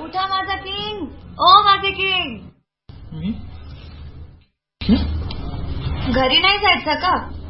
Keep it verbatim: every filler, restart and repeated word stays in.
उठा माझा किंग, ओ माझे किंग. घरी नाही जायचं का?